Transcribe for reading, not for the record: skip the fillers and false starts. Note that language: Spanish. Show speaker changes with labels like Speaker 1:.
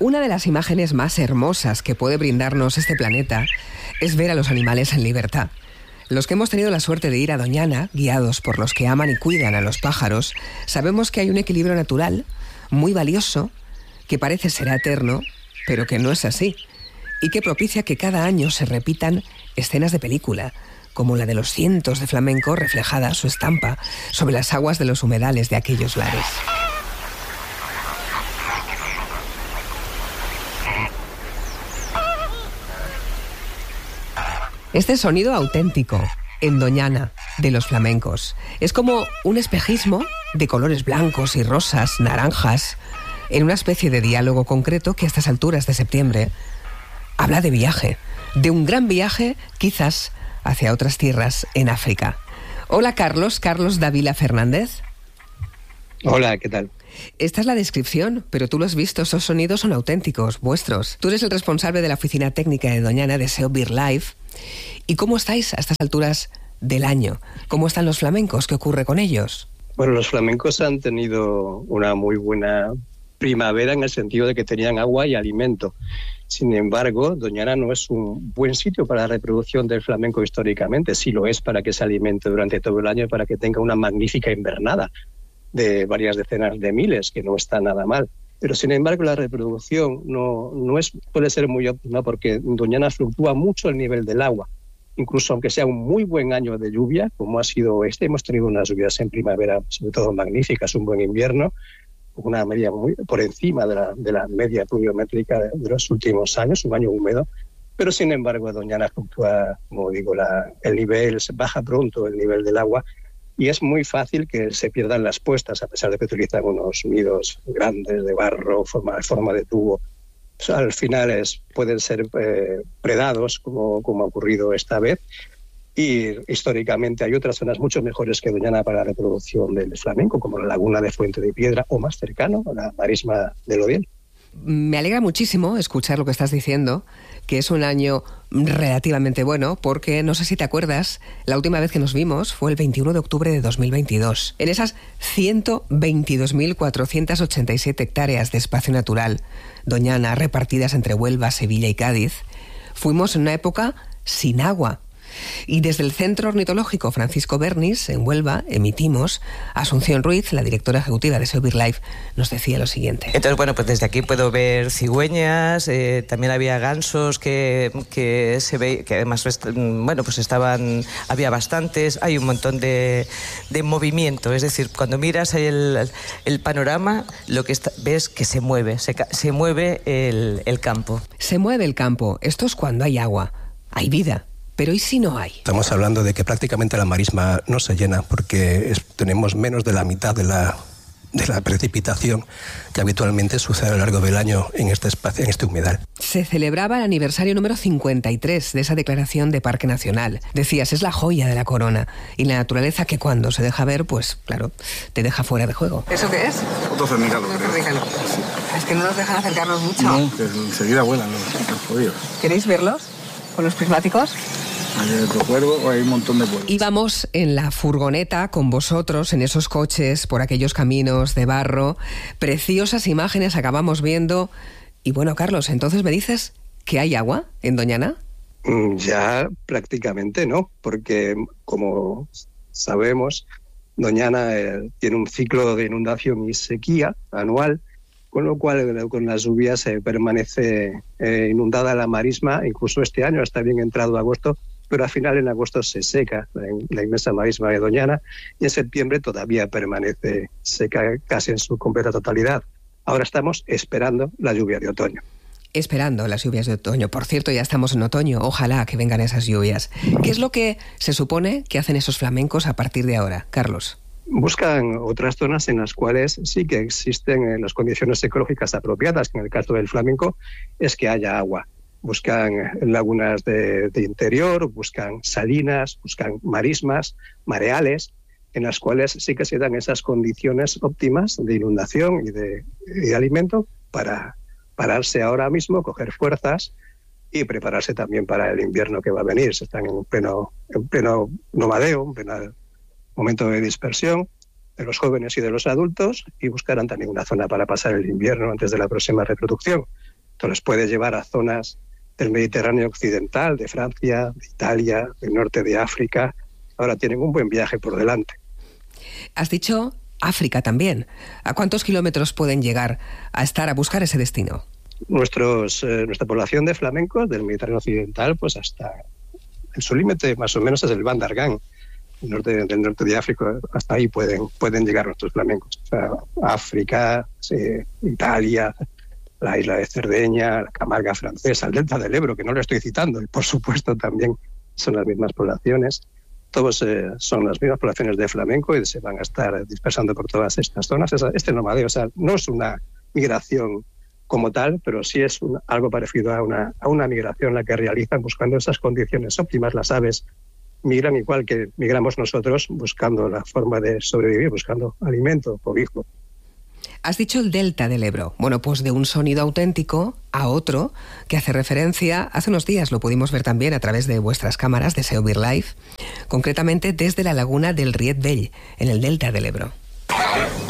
Speaker 1: Una de las imágenes más hermosas que puede brindarnos este planeta es ver a los animales en libertad. Los que hemos tenido la suerte de ir a Doñana, guiados por los que aman y cuidan a los pájaros, sabemos que hay un equilibrio natural muy valioso, que parece ser eterno, pero que no es así, y que propicia que cada año se repitan escenas de película, como la de los cientos de flamencos reflejada su estampa sobre las aguas de los humedales de aquellos lares. Este sonido auténtico, en Doñana, de los flamencos, es como un espejismo de colores blancos y rosas, naranjas, en una especie de diálogo concreto que a estas alturas de septiembre habla de viaje, de un gran viaje, quizás, hacia otras tierras en África. Hola, Carlos Dávila Fernández.
Speaker 2: Hola, ¿qué tal?
Speaker 1: Esta es la descripción, pero tú lo has visto, esos sonidos son auténticos, vuestros. Tú eres el responsable de la oficina técnica de Doñana, de SEO BirdLife. ¿Y cómo estáis a estas alturas del año? ¿Cómo están los flamencos? ¿Qué ocurre con ellos?
Speaker 2: Bueno, los flamencos han tenido una muy buena primavera en el sentido de que tenían agua y alimento. Sin embargo, Doñana no es un buen sitio para la reproducción del flamenco históricamente. Sí lo es para que se alimente durante todo el año y para que tenga una magnífica invernada de varias decenas de miles, que no está nada mal. Pero, sin embargo, la reproducción puede ser muy óptima porque en Doñana fluctúa mucho el nivel del agua. Incluso aunque sea un muy buen año de lluvia, como ha sido este, hemos tenido unas lluvias en primavera, sobre todo magníficas, un buen invierno, una media muy por encima de la media pluviométrica de los últimos años, un año húmedo. Pero, sin embargo, Doñana fluctúa, como digo, el nivel, baja pronto el nivel del agua, y es muy fácil que se pierdan las puestas, a pesar de que utilizan unos nidos grandes de barro, forma de tubo. O sea, al final pueden ser predados, como ha ocurrido esta vez. Y históricamente hay otras zonas mucho mejores que Doñana para la reproducción del flamenco, como la laguna de Fuente de Piedra, o más cercano, la marisma del Odiel.
Speaker 1: Me alegra muchísimo escuchar lo que estás diciendo, que es un año relativamente bueno, porque no sé si te acuerdas, la última vez que nos vimos fue el 21 de octubre de 2022. En esas 122.487 hectáreas de espacio natural, Doñana, repartidas entre Huelva, Sevilla y Cádiz, fuimos en una época sin agua. Y desde el Centro Ornitológico Francisco Bernis, en Huelva, emitimos. Asunción Ruiz, la directora ejecutiva de SEO BirdLife, nos decía lo siguiente.
Speaker 3: Entonces, bueno, pues desde aquí puedo ver cigüeñas, también había gansos que se ve, que además, bueno, pues había bastantes, hay un montón de movimiento, es decir, cuando miras el panorama, lo que ves que se mueve el campo.
Speaker 1: Se mueve el campo, esto es cuando hay agua, hay vida. Pero ¿y si no hay?
Speaker 4: Estamos hablando de que prácticamente la marisma no se llena porque tenemos menos de la mitad de la precipitación que habitualmente sucede a lo largo del año en este espacio, en este humedal.
Speaker 1: Se celebraba el aniversario número 53 de esa declaración de Parque Nacional. Decías, es la joya de la corona y la naturaleza que cuando se deja ver, pues claro, te deja fuera de juego. ¿Eso qué es?
Speaker 5: Otro cernícalo.
Speaker 1: Sí. Es que no nos dejan acercarnos mucho.
Speaker 5: No, que enseguida vuelan los jodidos.
Speaker 1: ¿Queréis verlos? ¿Con los prismáticos?
Speaker 5: Hay otro cuervo, hay un montón de cuervos.
Speaker 1: Íbamos en la furgoneta con vosotros, en esos coches, por aquellos caminos de barro. Preciosas imágenes acabamos viendo. Y bueno, Carlos, entonces me dices que hay agua en Doñana.
Speaker 2: Ya prácticamente no, porque como sabemos, Doñana tiene un ciclo de inundación y sequía anual, con lo cual con las lluvias permanece inundada la marisma, incluso este año, hasta bien entrado agosto, pero al final en agosto se seca la inmensa marisma de Doñana y en septiembre todavía permanece seca casi en su completa totalidad. Ahora estamos esperando la lluvia de otoño.
Speaker 1: Esperando las lluvias de otoño. Por cierto, ya estamos en otoño. Ojalá que vengan esas lluvias. ¿Qué es lo que se supone que hacen esos flamencos a partir de ahora, Carlos?
Speaker 2: Buscan otras zonas en las cuales sí que existen las condiciones ecológicas apropiadas, que en el caso del flamenco es que haya agua. Buscan lagunas de interior, buscan salinas, buscan marismas, mareales, en las cuales sí que se dan esas condiciones óptimas de inundación y de alimento para pararse ahora mismo, coger fuerzas y prepararse también para el invierno que va a venir. Se están en pleno nomadeo, en pleno momento de dispersión de los jóvenes y de los adultos, y buscarán también una zona para pasar el invierno antes de la próxima reproducción. Te los puede llevar a zonas del Mediterráneo occidental, de Francia, de Italia, del norte de África. Ahora tienen un buen viaje por delante.
Speaker 1: Has dicho África también. ¿A cuántos kilómetros pueden llegar a buscar ese destino?
Speaker 2: Nuestra población de flamencos del Mediterráneo occidental, pues hasta su límite más o menos es el Ban d'Argan, del norte de África. Hasta ahí pueden llegar nuestros flamencos. O sea, África, Italia, la isla de Cerdeña, la Camarga francesa, el delta del Ebro, que no lo estoy citando, y por supuesto también son las mismas poblaciones. Todos son las mismas poblaciones de flamenco y se van a estar dispersando por todas estas zonas. Este nomadeo, o sea, no es una migración como tal, pero sí es algo parecido a una migración la que realizan buscando esas condiciones óptimas. Las aves migran igual que migramos nosotros, buscando la forma de sobrevivir, buscando alimento, cobijo.
Speaker 1: Has dicho el delta del Ebro. Bueno, pues de un sonido auténtico a otro que hace referencia, hace unos días lo pudimos ver también a través de vuestras cámaras de SEO BirLife, concretamente desde la laguna del Riet Vell, en el delta del Ebro.